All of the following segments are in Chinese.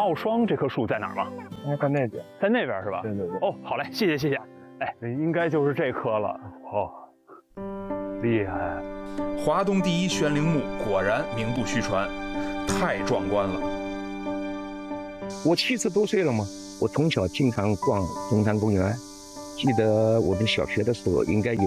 奥双这棵树在哪儿吗？ 应该在那边， 在那边是吧？ 对对对。 哦，好嘞，谢谢谢谢。哎，应该就是这棵了。哦，厉害！ 华东第一悬铃木果然名不虚传，太壮观了。 我70多岁了嘛，我从小经常逛中山公园。记得我们小学的时候，应该有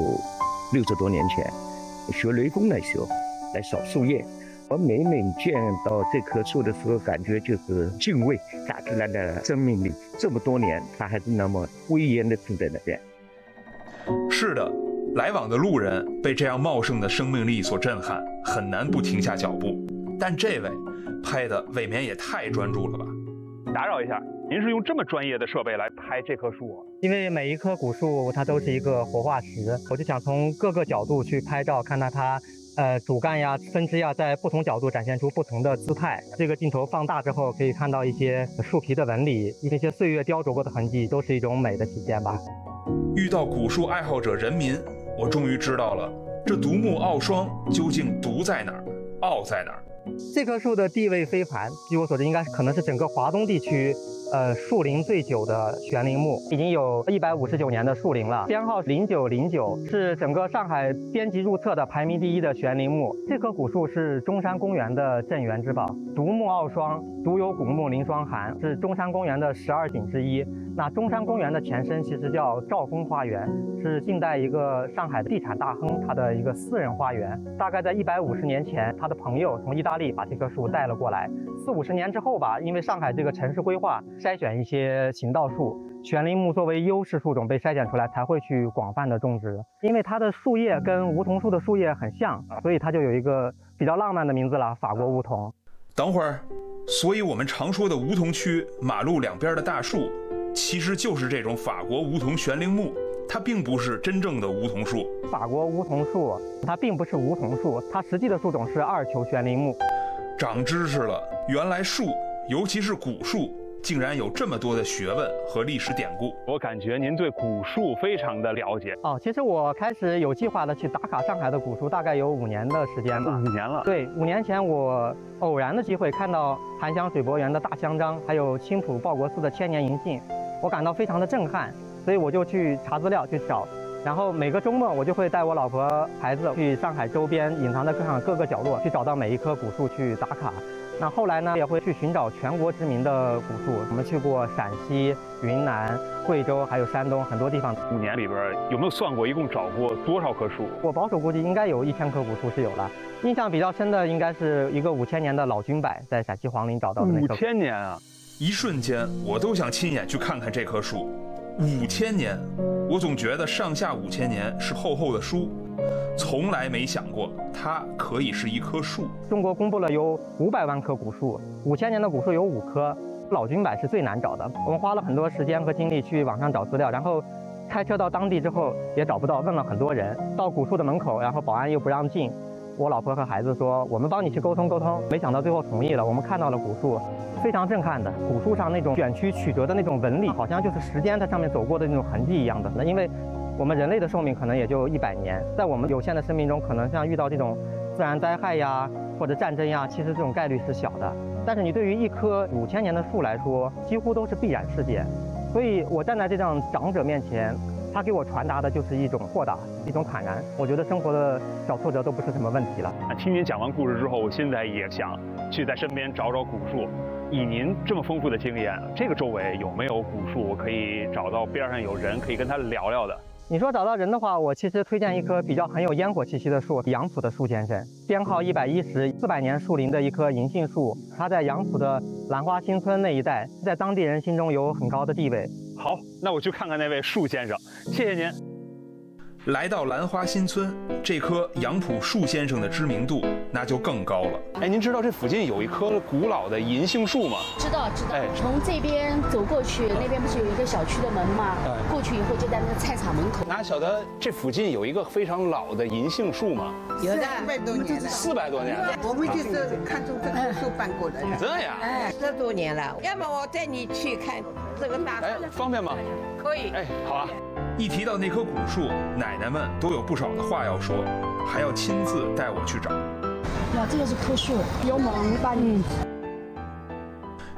60多年前，学雷锋那时候来扫树叶。我每见到这棵树的时候，感觉就是敬畏大自然的生命力。这么多年，它还是那么威严地站在那边。 是的，来往的路人被这样茂盛的生命力所震撼，很难不停下脚步。但这位拍的未免也太专注了吧？ 打扰一下，您是用这么专业的设备来拍这棵树啊？ 因为每一棵古树它都是一个活化石，我就想从各个角度去拍照，看到它主干呀、分支呀，在不同角度展现出不同的姿态。这个镜头放大之后，可以看到一些树皮的纹理，一些岁月雕琢过的痕迹，都是一种美的体现吧。 遇到古树爱好者人民，我终于知道了，这独木奥双究竟独在哪儿，奥在哪儿。 这棵树的地位非凡，据我所知，可能是整个华东地区树龄最久的悬铃木，已经有159年的树龄了，编号0909，是整个上海编辑入册的排名第1的悬铃木。这棵古树是中山公园的镇园之宝，独木奥双，独有古木临霜寒，是中山公园的12景之一。那中山公园的前身其实叫兆丰花园，是近代一个上海的地产大亨他的一个私人花园。大概在150年前，他的朋友从意大利把这棵树带了过来。40-50年之后吧，因为上海这个城市规划筛选一些行道树，悬铃木作为优势树种被筛选出来，才会去广泛的种植。因为它的树叶跟梧桐树的树叶很像，所以它就有一个比较浪漫的名字了——法国梧桐。 等会儿，所以我们常说的梧桐区马路两边的大树，其实就是这种法国梧桐悬铃木，它并不是真正的梧桐树。 法国梧桐树它并不是梧桐树，它实际的树种是2球悬铃木。 长知识了，原来树，尤其是古树，竟然有这么多的学问和历史典故。 我感觉您对古树非常的了解哦。其实我开始有计划的去打卡上海的古树，大概有5年的时间吧。 5年了。 对，5年前我偶然的机会看到韩湘水柏园的大香樟，还有青浦报国寺的千年银杏，我感到非常的震撼，所以我就去查资料去找。然后每个周末我就会带我老婆孩子去上海周边隐藏在各个角落去找到每一棵古树去打卡。那后来呢，也会去寻找全国知名的古树。我们去过陕西、云南、贵州，还有山东很多地方。 5年里边有没有算过一共找过多少棵树？ 我保守估计应该有1000棵古树是有了。印象比较深的应该是一个5000年的老君柏，在陕西黄陵找到的那棵。 5000年啊！ 一瞬间，我都想亲眼去看看这棵树。5000年，我总觉得上下5000年是厚厚的书，从来没想过它可以是一棵树。 中国公布了有500万棵古树，5000年的古树有5棵，老君柏是最难找的。我们花了很多时间和精力去网上找资料，然后开车到当地之后也找不到，问了很多人。到古树的门口，然后保安又不让进，我老婆和孩子说我们帮你去沟通沟通，没想到最后同意了。我们看到了古树，非常震撼的，古树上那种卷曲曲折的那种纹理，好像就是时间在上面走过的那种痕迹一样的。因为我们人类的寿命可能也就100年，在我们有限的生命中，可能像遇到这种自然灾害呀或者战争呀，其实这种概率是小的。但是你对于一棵5000年的树来说，几乎都是必然事件。所以我站在这样长者面前，他给我传达的就是一种豁达，一种坦然。我觉得生活的小挫折都不是什么问题了。 听您讲完故事之后，我现在也想去在身边找找古树。以您这么丰富的经验，这个周围有没有古树可以找到边上有人可以跟他聊聊的？ 你说找到人的话，我其实推荐一棵比较很有烟火气息的树，杨浦的树先生，编号110，400年树龄的一棵银杏树，它在杨浦的兰花新村那一带，在当地人心中有很高的地位。 好，那我去看看那位树先生，谢谢您。 来到兰花新村，这棵杨浦树先生的知名度那就更高了。 哎，您知道这附近有一棵古老的银杏树吗？ 知道。 哎， 从这边走过去，那边不是有一个小区的门吗？过去以后就在那个菜场门口。 哪晓得这附近有一个非常老的银杏树吗？ 有的，400多年了。 400多年了。 我们就是看中这棵树搬过来的。 这样？ 哎，10多年了。要么我带你去看这个大树。 哎，方便吗？ 可以。 哎，好啊。 一提到那棵古树，奶奶们都有不少的话要说，还要亲自带我去找。 哇，这个是棵树，有猛大。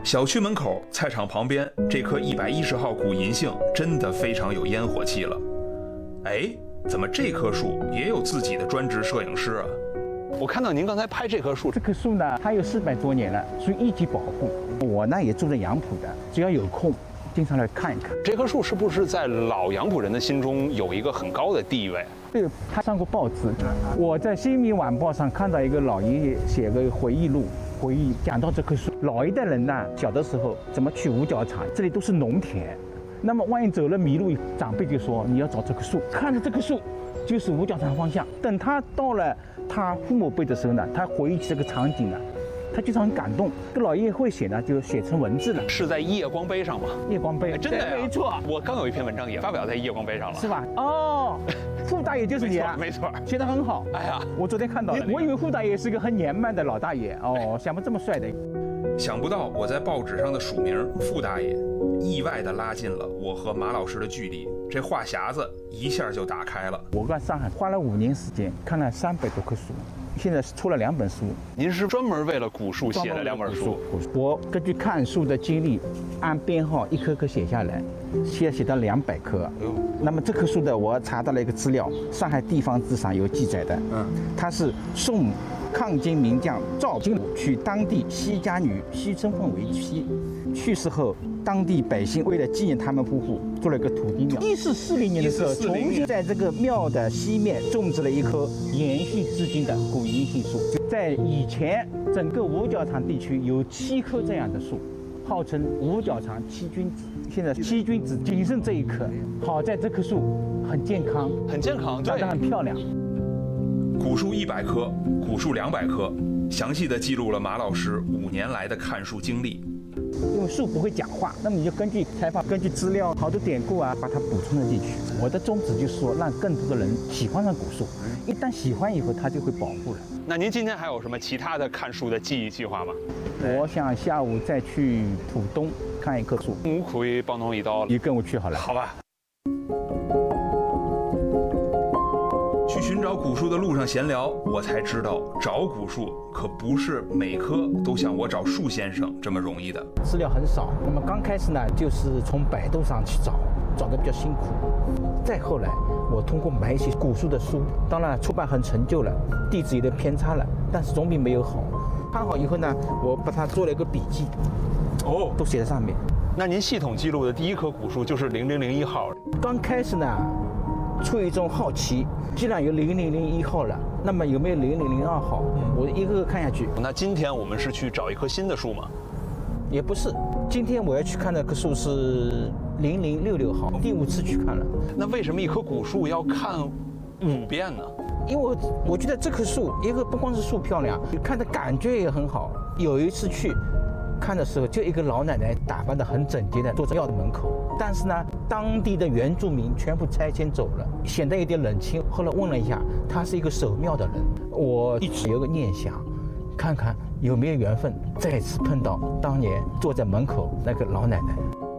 小区门口菜场旁边这棵110号古银杏真的非常有烟火气了。哎，怎么这棵树也有自己的专职摄影师啊？ 我看到您刚才拍这棵树， 这棵树呢，它有400多年了，属于一级保护。我呢也住在杨浦的，只要有空，经常来看一看。 这棵树是不是在老杨浦人的心中有一个很高的地位？ 对，他上过报纸。我在《新民晚报》上看到一个老爷爷写个回忆录，讲到这棵树。老一代人呢，小的时候怎么去五角场，这里都是农田。那么万一走了迷路，长辈就说你要找这棵树，看着这棵树就是五角场方向。等他到了他父母辈的时候呢，他回忆起这个场景呢，他就是很感动。这老爷爷会写呢，就写成文字了。 是在夜光杯上吗？ 夜光杯， 真的呀？ 没错。 我刚有一篇文章也发表在夜光杯上了， 是吧？哦，傅大爷就是你啊， 没错， 写得很好。 哎呀， 我昨天看到了，我以为傅大爷是个很年迈的老大爷哦，想不这么帅的。 想不到我在报纸上的署名傅大爷，意外地拉近了我和马老师的距离，这话匣子一下就打开了。 我在上海花了5年时间，看了300多棵树，现在出了2本书。 您是专门为了古树写了2本书？ 我根据看树的经历，按编号一棵棵写下来，现在写到200棵。那么这棵树的，我查到了一个资料，上海地方志上有记载的。它是宋抗金名将赵金武娶当地西家女西春凤为妻，去世后，当地百姓为了纪念他们夫妇，做了一个土地庙。1440年的时候，重新在这个庙的西面种植了一棵延续至今的古银杏树。在以前，整个五角场地区有7棵这样的树，号称五角场7君子。现在7君子仅剩这一棵，好在这棵树很健康，长得很漂亮。 古树100棵，古树200棵，详细的记录了马老师5年来的看树经历。 因为树不会讲话，那么你就根据采访、根据资料、好多典故啊，把它补充了进去。我的宗旨就是说，让更多的人喜欢上古树，一旦喜欢以后，它就会保护了。 那您今天还有什么其他的看树的记忆计划吗？ 我想下午再去浦东看一棵树。 我可以帮侬一道， 你跟我去好了。 好吧。 去寻找古树的路上闲聊，我才知道找古树可不是每棵都像我找树先生这么容易的。 资料很少，那么刚开始呢，就是从百度上去找得比较辛苦。再后来，我通过买一些古树的书，当然出版很陈旧了，地址有点偏差了，但是总比没有好。看好以后呢，我把它做了一个笔记，都写在上面。 那您系统记录的第一棵古树就是0001号。 刚开始呢，出于一种好奇，既然有0001号了，那么有没有0002号？我一个个看下去。 那今天我们是去找一棵新的树吗？ 也不是，今天我要去看的棵树是0066号，第5次去看了。 那为什么一棵古树要看5遍呢？ 因为我觉得这棵树，一个不光是树漂亮，看的感觉也很好。有一次去看的时候，就一个老奶奶打扮得很整洁的坐在庙的门口，但是呢，当地的原住民全部拆迁走了，显得有点冷清。后来问了一下，她是一个守庙的人，我一直有个念想，看看有没有缘分再次碰到当年坐在门口那个老奶奶。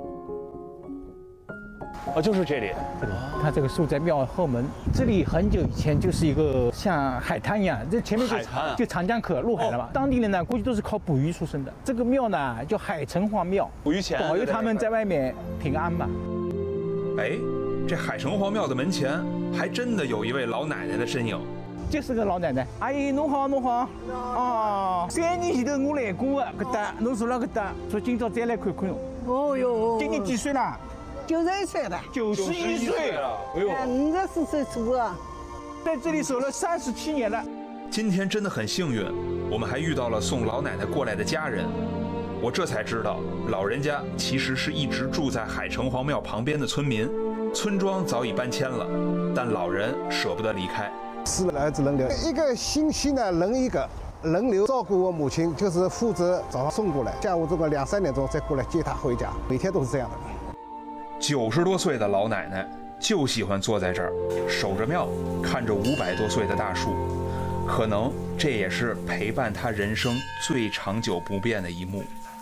就是这里。 它这个树在庙后门，这里很久以前就是一个像海滩一样，这前面就长江口入海了嘛。当地人呢，估计都是靠捕鱼出身的。这个庙呢叫海城隍庙， 捕鱼钱保佑他们在外面平安嘛。 哎，这海城隍庙的门前还真的有一位老奶奶的身影。 就是个老奶奶，阿姨侬好，侬好。哦，3年前头我来过的，搿搭侬住了搿搭，所以今朝再来看看。 哦哟， 今年几岁了 ？91岁了。 91岁了。 哎呦，54岁出啊， 在这里守了37年了。 今天真的很幸运，我们还遇到了送老奶奶过来的家人。我这才知道，老人家其实是一直住在海城隍庙旁边的村民，村庄早已搬迁了，但老人舍不得离开。 4个儿子轮流，一个星期呢轮一个，轮流照顾我母亲，就是负责早上送过来，下午这个2、3点钟再过来接她回家，每天都是这样的。 90多岁的老奶奶就喜欢坐在这儿，守着庙，看着500多岁的大树，可能这也是陪伴她人生最长久不变的一幕。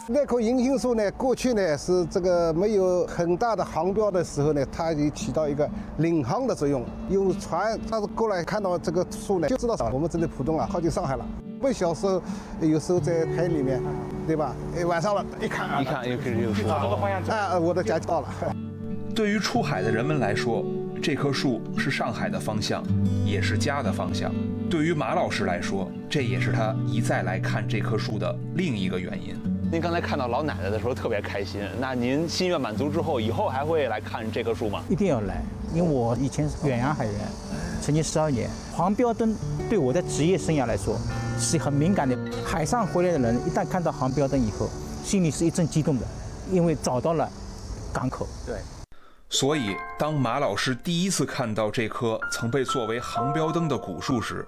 那棵银杏树呢，过去呢是这个没有很大的航标的时候呢，它就起到一个领航的作用。有船，它是过来看到这个树呢，就知道我们这里浦东靠近上海了。我们小时候有时候在海里面，对吧？晚上了，一看又开始有树了。我的家到了。 对于出海的人们来说，这棵树是上海的方向，也是家的方向。对于马老师来说，这也是他一再来看这棵树的另一个原因。 您刚才看到老奶奶的时候特别开心，那您心愿满足之后，以后还会来看这棵树吗？ 一定要来，因为我以前是远洋海员，曾经12年。黄标灯对我的职业生涯来说是很敏感的。海上回来的人一旦看到黄标灯以后，心里是一阵激动的，因为找到了港口。 对。 所以，当马老师第一次看到这棵曾被作为航标灯的古树时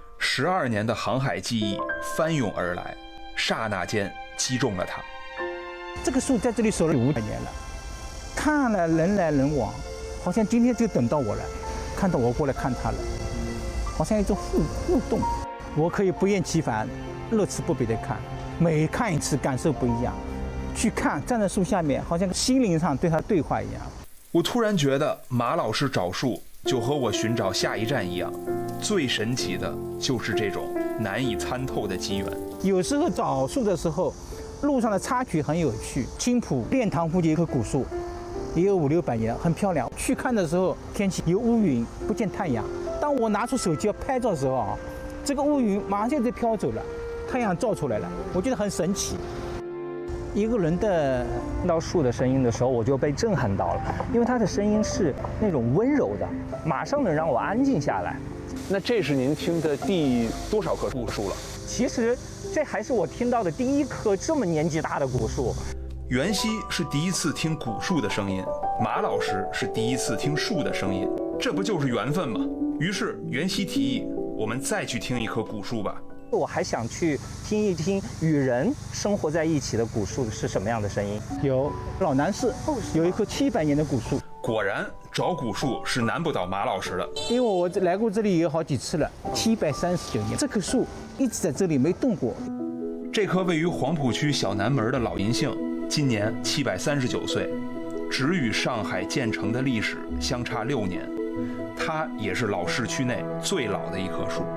，12年的航海记忆翻涌而来，刹那间击中了他。 这个树在这里守了500年了，看了人来人往，好像今天就等到我了，看到我过来看他了，好像一种互动。我可以不厌其烦、乐此不疲地看，每看一次感受不一样。去看，站在树下面，好像心灵上对他对话一样。 我突然觉得马老师找树就和我寻找下一站一样，最神奇的就是这种难以参透的机缘。 有时候找树的时候，路上的插曲很有趣。青浦练塘附近有棵古树，也有500、600年，很漂亮。去看的时候，天气有乌云，不见太阳。当我拿出手机要拍照的时候这个乌云马上就飘走了，太阳照出来了，我觉得很神奇。一个人的听到树的声音的时候，我就被震撼到了，因为它的声音是那种温柔的，马上能让我安静下来。 那这是您听的第多少棵古树了？ 其实这还是我听到的第1棵这么年纪大的古树。 袁熙是第一次听古树的声音，马老师是第一次听树的声音，这不就是缘分吗？于是袁熙提议，我们再去听一棵古树吧。 我还想去听一听与人生活在一起的古树是什么样的声音。 有老南市有一棵700年的古树， 果然找古树是难不倒马老师的。 因为我来过这里也有好几次了，739年，这棵树一直在这里没动过。 这棵位于黄浦区小南门的老银杏，今年739岁，只与上海建成的历史相差6年，它也是老市区内最老的一棵树。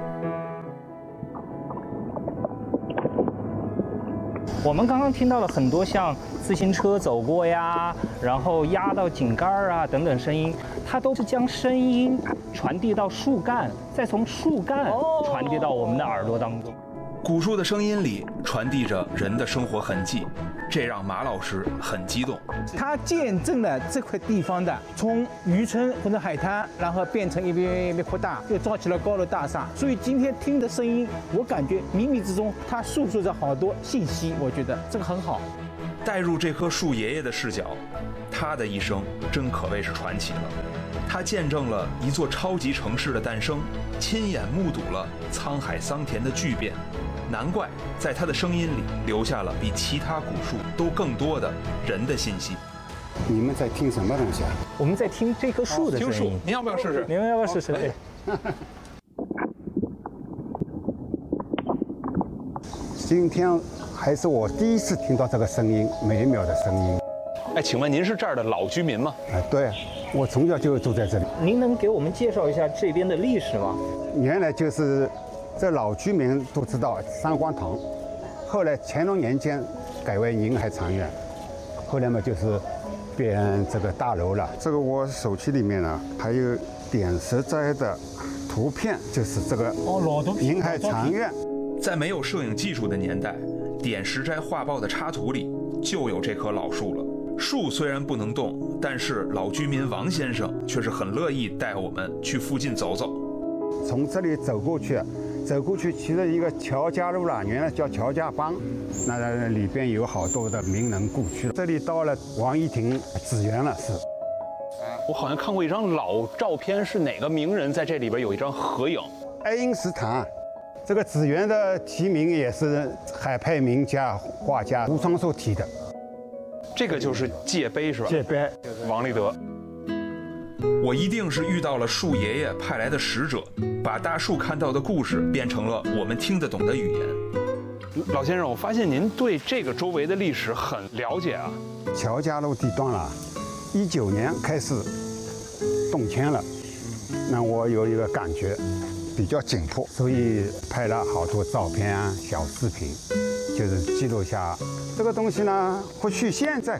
我们刚刚听到了很多像自行车走过呀，然后压到井盖啊等等声音，它都是将声音传递到树干，再从树干传递到我们的耳朵当中。 古树的声音里传递着人的生活痕迹，这让马老师很激动。 他见证了这块地方的从渔村或者海滩，然后变成一片扩大，又造起了高楼大厦。所以今天听的声音，我感觉冥冥之中他诉说着好多信息，我觉得这个很好。 带入这棵树爷爷的视角，他的一生真可谓是传奇了。他见证了一座超级城市的诞生，亲眼目睹了沧海桑田的巨变。难怪在他的声音里留下了比其他古树都更多的人的信息。 你们在听什么东西啊？ 我们在听这棵树的声音。 听树，您要不要试试？ 您要不要试试？ 今天还是我第一次听到这个声音，美妙的声音。 哎，请问您是这儿的老居民吗？ 对，我从小就住在这里。 您能给我们介绍一下这边的历史吗？ 原来就是这老居民都知道三光堂，后来乾隆年间改为宁海长院，后来嘛就是变这个大楼了。这个我手机里面呢还有点石斋的图片，就是这个宁海长院。 在没有摄影技术的年代，点石斋画报的插图里就有这棵老树了。树虽然不能动，但是老居民王先生却是很乐意带我们去附近走走。 从这里走过去，其实一个乔家路了，原来叫乔家浜，那里边有好多的名人故居。这里到了王一亭紫园了，是。 我好像看过一张老照片，是哪个名人在这里边有一张合影？ 爱因斯坦。这个紫园的题名也是海派名家画家吴双寿题的。 这个就是界碑是吧？ 界碑， 王立德。 我一定是遇到了树爷爷派来的使者，把大树看到的故事变成了我们听得懂的语言。 老先生，我发现您对这个周围的历史很了解啊。 乔家路地段了，19年开始动迁了，那我有一个感觉比较紧迫，所以拍了好多照片啊、小视频，就是记录下这个东西呢。或许现在